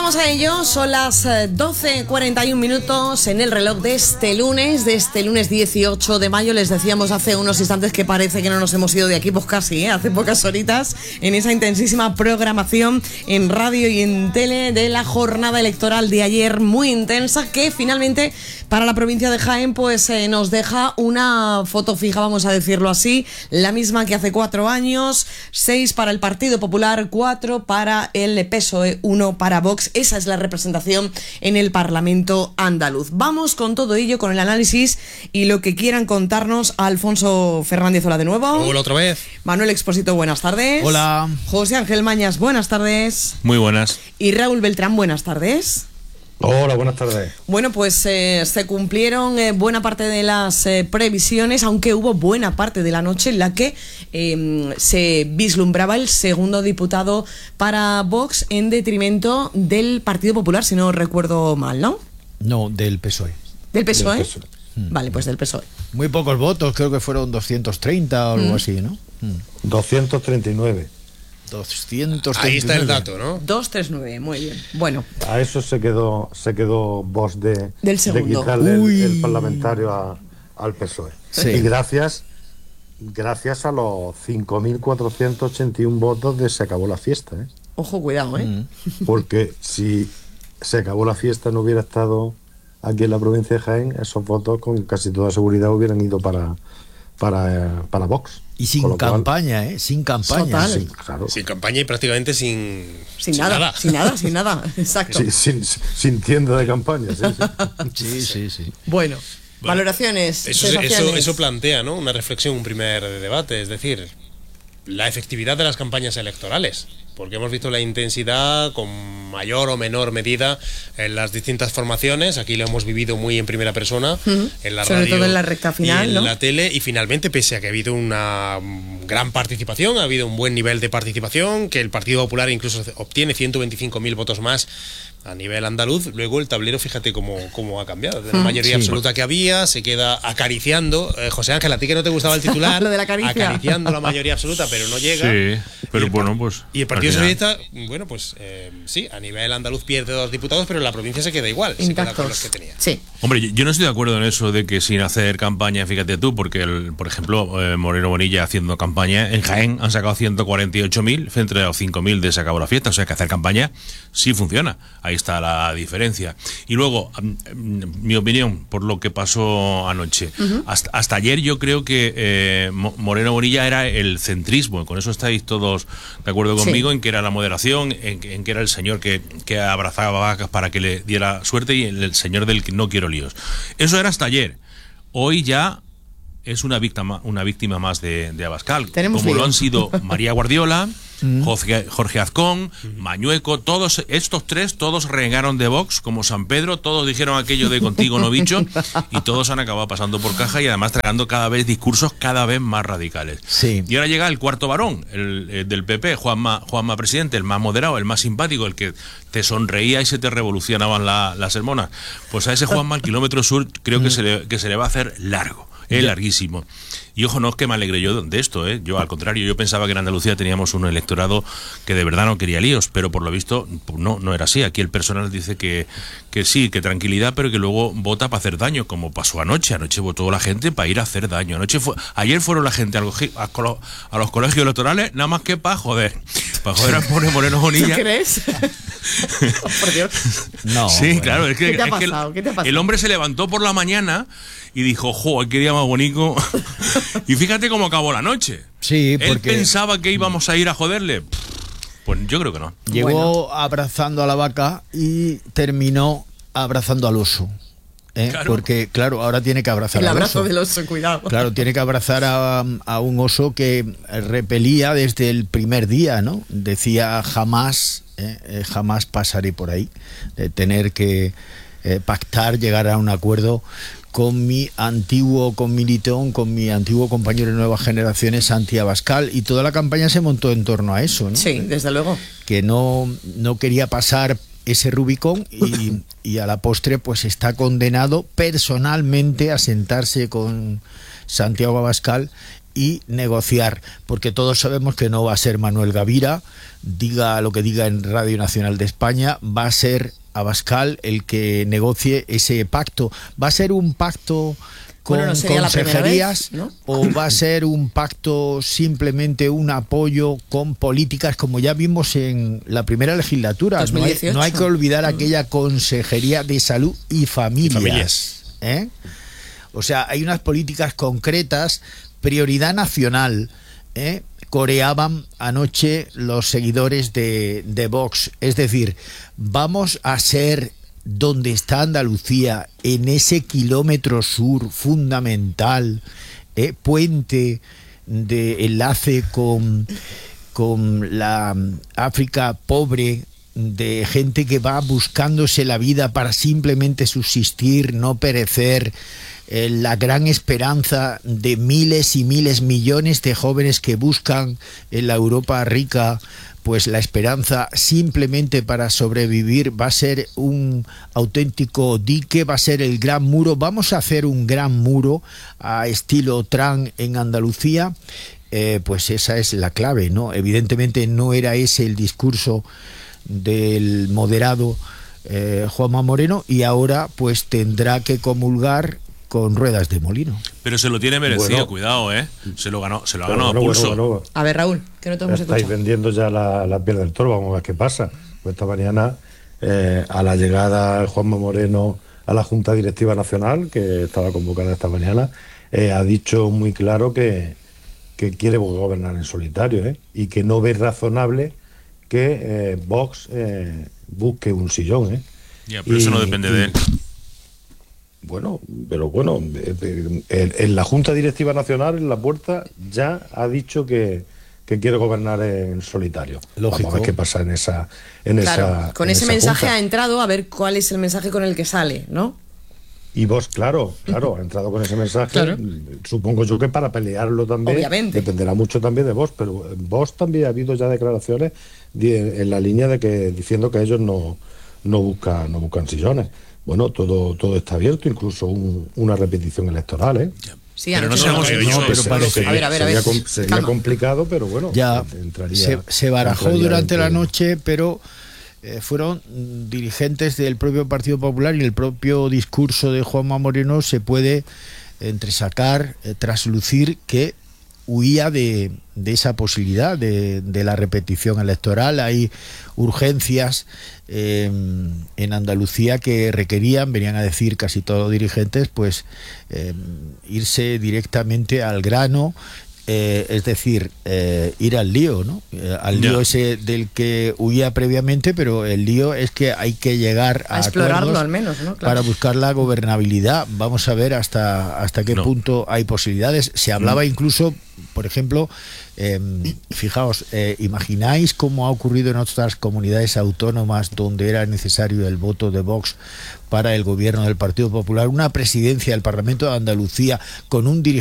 vamos a ello. Son las 12:41 minutos en el reloj de este lunes 18 de mayo. Les decíamos hace unos instantes que parece que no nos hemos ido de aquí, pues casi, hace pocas horitas, en esa intensísima programación en radio y en tele de la jornada electoral de ayer, muy intensa, que finalmente para la provincia de Jaén pues nos deja una foto fija, vamos a decirlo así, la misma que hace 4 años, 6 para el Partido Popular, 4 para el PSOE, 1 para Vox. Esa es la representación en el Parlamento andaluz. Vamos con todo ello, con el análisis y lo que quieran contarnos. Alfonso Fernández, hola de nuevo. Hola otra vez. Manuel Expósito, buenas tardes. Hola. José Ángel Mañas, buenas tardes. Muy buenas. Y Raúl Beltrán, buenas tardes. Hola, buenas tardes. Bueno, pues se cumplieron buena parte de las previsiones, aunque hubo buena parte de la noche en la que se vislumbraba el segundo diputado para Vox en detrimento del Partido Popular, si no recuerdo mal, ¿no? No, del PSOE. ¿Del PSOE? Del PSOE. Vale, pues del PSOE. Muy pocos votos, creo que fueron 230 o algo así, ¿no? 239. 239. Ahí está el dato, ¿no? 239, muy bien. Bueno. A eso se quedó Vox Del segundo. de quitarle el parlamentario al PSOE. Sí. Y gracias a los 5.481 votos de Se acabó la fiesta, ¿eh? Ojo, cuidado, ¿eh? Porque si Se acabó la fiesta no hubiera estado aquí en la provincia de Jaén, esos votos con casi toda seguridad hubieran ido para Vox. Y sin campaña, Sin campaña. Total. Sí, claro. Sin campaña y prácticamente sin nada. Sin nada, exacto. Sí, sin tienda de campaña, Sí. Bueno, valoraciones, sensaciones. Eso plantea, ¿no? Una reflexión, un primer debate, es decir, la efectividad de las campañas electorales, porque hemos visto la intensidad con mayor o menor medida en las distintas formaciones. Aquí lo hemos vivido muy en primera persona, en la sobre radio, todo en la recta final, y en ¿no? la tele, y finalmente, pese a que ha habido una gran participación, ha habido un buen nivel de participación, que el Partido Popular incluso obtiene 125.000 votos más a nivel andaluz. Luego el tablero, fíjate cómo ha cambiado. De la mayoría absoluta que había, se queda acariciando. José Ángel, a ti que no te gustaba el titular, lo de la caricia. acariciando la mayoría absoluta, pero no llega. Sí, pero bueno, pues... Y el Partido Socialista, bueno, pues sí, a nivel andaluz pierde 2 diputados, pero en la provincia se queda igual, se queda con los que tenía. Sí. Hombre, yo no estoy de acuerdo en eso de que sin hacer campaña, fíjate tú, porque, por ejemplo, Moreno Bonilla haciendo campaña, en Jaén han sacado 148.000 frente a los 5.000 de Se acabó la fiesta, o sea que hacer campaña sí funciona. Ahí está la diferencia. Y luego, mi opinión, por lo que pasó anoche. Hasta ayer yo creo que Moreno Bonilla era el centrismo, con eso estáis todos de acuerdo conmigo, en que era la moderación, en que era el señor que abrazaba vacas para que le diera suerte y el señor del que no quiero líos. Eso era hasta ayer. Hoy ya es una víctima más de Abascal, como lo han sido María Guardiola, Jorge Azcón, Mañueco, todos estos tres, todos renegaron de Vox como San Pedro, todos dijeron aquello de contigo no bicho, y todos han acabado pasando por caja y además tragando cada vez discursos cada vez más radicales. Sí. Y ahora llega el cuarto varón, el del PP, Juanma presidente, el más moderado, el más simpático, el que te sonreía y se te revolucionaban las hormonas. Pues a ese Juanma al kilómetro sur creo que se le va a hacer largo. Es larguísimo. Y ojo, no es que me alegre yo de esto, yo al contrario, yo pensaba que en Andalucía teníamos un electorado que de verdad no quería líos, pero por lo visto no era así. Aquí el personal dice que sí, que tranquilidad, pero que luego vota para hacer daño, como pasó anoche. Anoche votó la gente para ir a hacer daño. Ayer fueron la gente a los colegios electorales nada más que para joder a poner Moreno Bonilla. ¿Tú crees? Oh, por Dios. No. Sí, bueno. Claro, es que, ¿Qué te ha pasado? El hombre se levantó por la mañana y dijo, ¡jo, qué día más bonito! Y fíjate cómo acabó la noche. Sí, porque... ¿Él pensaba que íbamos a ir a joderle? Pues yo creo que no. Llegó abrazando a la vaca y terminó abrazando al oso. Claro. Porque, claro, ahora tiene que abrazar al oso. El abrazo del oso, cuidado. Claro, tiene que abrazar a un oso que repelía desde el primer día, ¿no? Decía jamás pasaré por ahí. De tener que pactar, llegar a un acuerdo con mi antiguo comilitón, con mi antiguo compañero de Nuevas Generaciones, Santi Abascal, y toda la campaña se montó en torno a eso, ¿no? Sí, desde luego. Que no quería pasar ese Rubicón y a la postre pues está condenado personalmente a sentarse con Santiago Abascal y negociar, porque todos sabemos que no va a ser Manuel Gavira, diga lo que diga en Radio Nacional de España, va a ser Abascal el que negocie ese pacto. ¿Va a ser un pacto con consejerías, ¿no? ¿O va a ser un pacto simplemente un apoyo con políticas como ya vimos en la primera legislatura? 2018. No hay que olvidar aquella Consejería de Salud y Familias. O sea, hay unas políticas concretas, prioridad nacional, coreaban anoche los seguidores de Vox. Es decir, vamos a ser donde está Andalucía, en ese kilómetro sur fundamental, puente de enlace con la África pobre, de gente que va buscándose la vida para simplemente subsistir, no perecer, la gran esperanza de miles y miles, millones de jóvenes que buscan en la Europa rica pues la esperanza simplemente para sobrevivir. Va a ser un auténtico dique, va a ser el gran muro. Vamos a hacer un gran muro a estilo Trump en Andalucía. Pues esa es la clave, ¿no? Evidentemente no era ese el discurso del moderado Juanma Moreno, y ahora pues tendrá que comulgar con ruedas de molino. Pero se lo tiene merecido, cuidado, se lo ganó a pulso. Bueno. A ver, Raúl, que no te hemos escuchado. Estáis vendiendo ya la piel del toro, vamos a ver qué pasa. Pues esta mañana, a la llegada de Juanma Moreno a la Junta Directiva Nacional, que estaba convocada esta mañana, ha dicho muy claro que quiere gobernar en solitario, y que no ve razonable que Vox busque un sillón. Ya, pero eso no depende de él. Bueno, en la Junta Directiva Nacional, en la puerta, ya ha dicho que quiere gobernar en solitario. Lógico. Vamos a ver qué pasa en esa con ese mensaje junta. Ha entrado, a ver cuál es el mensaje con el que sale, ¿no? Y vos, claro, ha entrado con ese mensaje. Claro. Supongo yo que para pelearlo también. Obviamente. Dependerá mucho también de vos, pero vos también ha habido ya declaraciones en la línea de que diciendo que ellos no buscan sillones. Bueno, todo está abierto, incluso una repetición electoral, Sí, pero no seamos sería complicado, pero bueno, ya entraría, se barajó durante la noche, pero fueron dirigentes del propio Partido Popular, y el propio discurso de Juanma Moreno se puede entresacar, traslucir que huía de esa posibilidad de la repetición electoral. Hay urgencias en Andalucía que venían a decir casi todos los dirigentes, pues irse directamente al grano, es decir, ir al lío, ¿no? Al lío ese del que huía previamente, pero el lío es que hay que llegar a explorarlo al menos, ¿no? Claro. Para buscar la gobernabilidad. Vamos a ver hasta qué punto hay posibilidades. Se hablaba incluso, por ejemplo, fijaos, ¿imagináis cómo ha ocurrido en otras comunidades autónomas donde era necesario el voto de Vox para el gobierno del Partido Popular? Una presidencia del Parlamento de Andalucía con un dirigente